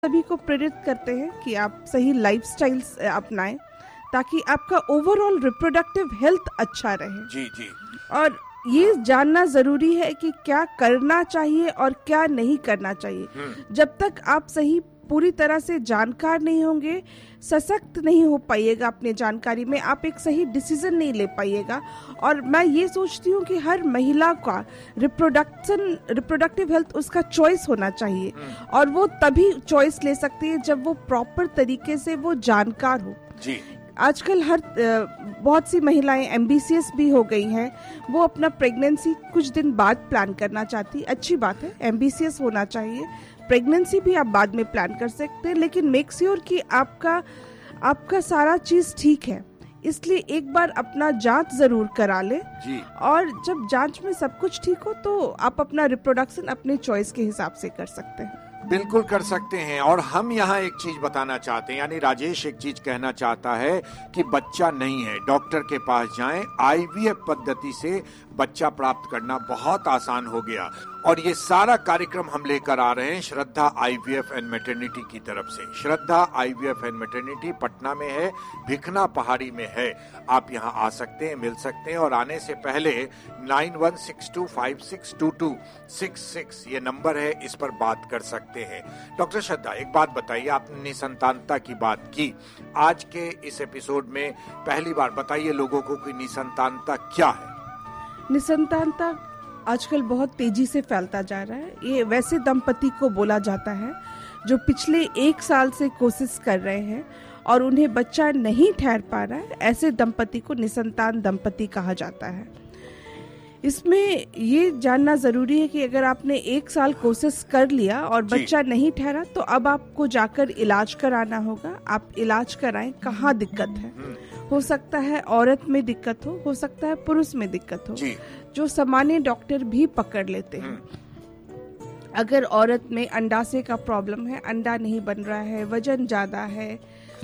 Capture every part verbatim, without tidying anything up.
सभी को प्रेरित करते हैं कि आप सही लाइफस्टाइल अपनाएं ताकि आपका ओवरऑल रिप्रोडक्टिव हेल्थ अच्छा रहे। जी जी। और ये जानना जरूरी है कि क्या करना चाहिए और क्या नहीं करना चाहिए। जब तक आप सही पूरी तरह से जानकार नहीं होंगे, सशक्त नहीं हो पाइएगा अपने जानकारी में, आप एक सही डिसीजन नहीं ले पाइएगा। और मैं ये सोचती हूँ कि हर महिला का रिप्रोडक्शन रिप्रोडक्टिव हेल्थ उसका चॉइस होना चाहिए, और वो तभी चॉइस ले सकती है जब वो प्रॉपर तरीके से वो जानकार हो। जी। आजकल हर बहुत सी महिलाएं एम्बिशियस भी हो गई हैं, वो अपना प्रेगनेंसी कुछ दिन बाद प्लान करना चाहती। अच्छी बात है, एम्बिशियस होना चाहिए। प्रेगनेंसी भी आप बाद में प्लान कर सकते हैं, लेकिन मेक श्योर कि आपका आपका सारा चीज ठीक है। इसलिए एक बार अपना जांच जरूर करा ले, और जब जांच में सब कुछ ठीक हो तो आप अपना रिप्रोडक्शन अपने चॉइस के हिसाब से कर सकते हैं। बिल्कुल कर सकते हैं। और हम यहाँ एक चीज बताना चाहते हैं, यानी राजेश एक चीज कहना चाहता है कि बच्चा नहीं है, डॉक्टर के पास जाएं। आईवीएफ पद्धति से बच्चा प्राप्त करना बहुत आसान हो गया, और ये सारा कार्यक्रम हम लेकर आ रहे हैं श्रद्धा आईवीएफ एंड मैटरनिटी की तरफ से। श्रद्धा आईवीएफ एंड मैटरनिटी पटना में है, भिखना पहाड़ी में है। आप यहाँ आ सकते हैं, मिल सकते हैं, और आने से पहले nine one six to five six to to six six ये नंबर है, इस पर बात कर सकते हैं। डॉक्टर श्रद्धा, एक बात बताइए, आपने निसंतानता की बात की आज के इस एपिसोड में, पहली बार बताइए लोगों को कि निसंतानता क्या है। निसंतानता आजकल बहुत तेजी से फैलता जा रहा है। ये वैसे दंपति को बोला जाता है जो पिछले एक साल से कोशिश कर रहे हैं और उन्हें बच्चा नहीं ठहर पा रहा है, ऐसे दंपति को निसंतान दंपति कहा जाता है। इसमें ये जानना जरूरी है कि अगर आपने एक साल कोशिश कर लिया और बच्चा नहीं ठहरा तो अब आपको जाकर इलाज कराना होगा। आप इलाज कराएं, कहाँ दिक्कत है। हो सकता है औरत में दिक्कत हो हो सकता है पुरुष में दिक्कत हो, जो सामान्य डॉक्टर भी पकड़ लेते हैं। अगर औरत में अंडाशय का प्रॉब्लम है, अंडा नहीं बन रहा है, वजन ज्यादा है,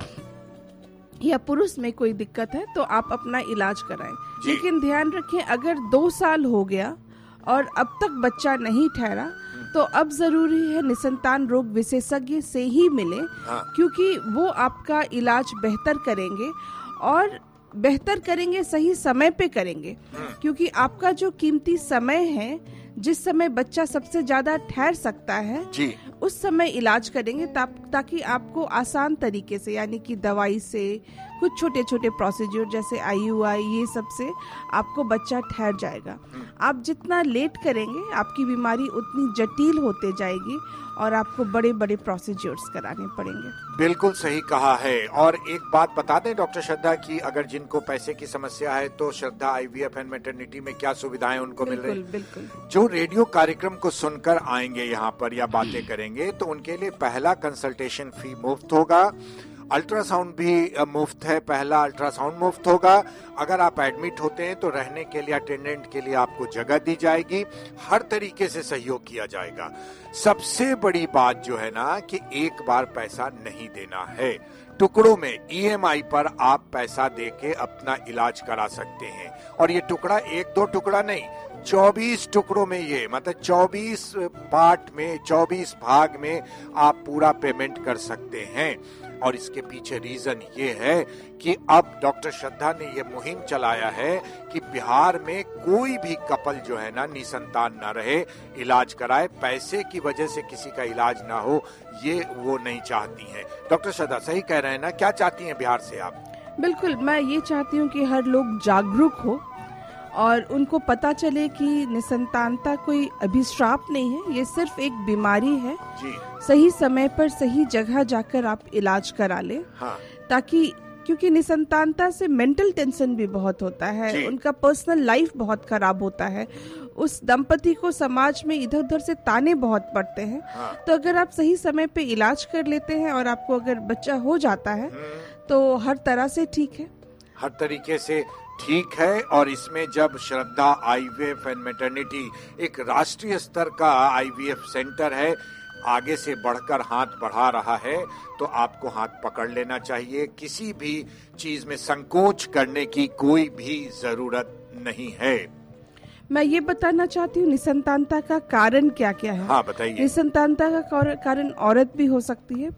या पुरुष में कोई दिक्कत है, तो आप अपना इलाज कराएं। लेकिन ध्यान रखें, अगर दो साल हो गया और अब तक बच्चा नहीं ठहरा तो अब जरूरी है निसंतान रोग विशेषज्ञ से ही मिले, क्योंकि वो आपका इलाज बेहतर करेंगे, और बेहतर करेंगे, सही समय पे करेंगे। क्योंकि आपका जो कीमती समय है, जिस समय बच्चा सबसे ज्यादा ठहर सकता है जी, उस समय इलाज करेंगे, ता, ताकि आपको आसान तरीके से, यानी कि दवाई से, कुछ छोटे छोटे प्रोसीजर जैसे आईयूआई, ये सब से आपको बच्चा ठहर जाएगा। आप जितना लेट करेंगे आपकी बीमारी उतनी जटिल होते जाएगी और आपको बड़े बड़े प्रोसीजर्स कराने पड़ेंगे। बिल्कुल सही कहा है। और एक बात बता दें डॉक्टर श्रद्धा की, अगर जिनको पैसे की समस्या है तो श्रद्धा आईवीएफ एंड मैटरनिटी में क्या सुविधाएं उनको मिल रही है? बिल्कुल। जो रेडियो कार्यक्रम को सुनकर आएंगे यहाँ पर या बातें करेंगे तो उनके लिए पहला कंसल्टेशन फी मुफ्त होगा, अल्ट्रासाउंड भी मुफ्त है, पहला अल्ट्रासाउंड मुफ्त होगा। अगर आप एडमिट होते हैं तो रहने के लिए, अटेंडेंट के लिए आपको जगह दी जाएगी, हर तरीके से सहयोग किया जाएगा। सबसे बड़ी बात जो है ना कि एक बार पैसा नहीं देना है, टुकड़ों में ईएमआई पर आप पैसा देके अपना इलाज करा सकते हैं। और ये टुकड़ा एक दो टुकड़ा नहीं, चौबीस टुकड़ों में, ये मतलब चौबीस पार्ट में, चौबीस भाग में आप पूरा पेमेंट कर सकते हैं। और इसके पीछे रीजन ये है कि अब डॉक्टर श्रद्धा ने ये मुहिम चलाया है कि बिहार में कोई भी कपल जो है ना निसंतान ना रहे, इलाज कराए, पैसे की वजह से किसी का इलाज ना हो, ये वो नहीं चाहती हैं। डॉक्टर श्रद्धा सही कह रहे हैं ना? क्या चाहती हैं बिहार से आप? बिल्कुल, मैं ये चाहती हूँ कि हर लोग जागरूक हो और उनको पता चले कि निसंतानता कोई अभिश्राप नहीं है, ये सिर्फ एक बीमारी है जी। सही समय पर सही जगह जाकर आप इलाज करा ले। हाँ। ताकि, क्योंकि निसंतानता से मेंटल टेंशन भी बहुत होता है, उनका पर्सनल लाइफ बहुत खराब होता है, उस दंपति को समाज में इधर उधर से ताने बहुत पड़ते हैं। हाँ। तो अगर आप सही समय पे इलाज कर लेते हैं और आपको अगर बच्चा हो जाता है तो हर तरह से ठीक है, हर तरीके से ठीक है। और इसमें जब श्रद्धा आईवीएफ एंड मैटरनिटी एक राष्ट्रीय स्तर का आईवीएफ सेंटर है, आगे से बढ़कर हाथ बढ़ा रहा है, तो आपको हाथ पकड़ लेना चाहिए। किसी भी चीज में संकोच करने की कोई भी जरूरत नहीं है। मैं ये बताना चाहती हूँ निसंतानता का कारण क्या क्या है। हाँ बताइए। निसंतानता का कारण औरत भी हो सकती है,